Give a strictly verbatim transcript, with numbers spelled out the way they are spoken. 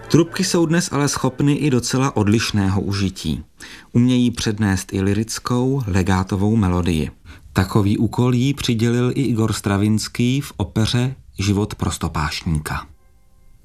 Trubky jsou dnes ale schopny i docela odlišného užití. Umějí přednést i lyrickou, legátovou melodii. Takový úkol jí přidělil i Igor Stravinský v opeře Život prostopášníka.